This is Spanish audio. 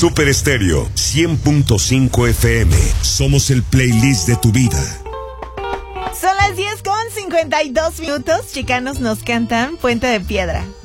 Super Estéreo 100.5 FM. Somos el playlist de tu vida. Son las 10:52. Chicanos nos cantan Puente de Piedra.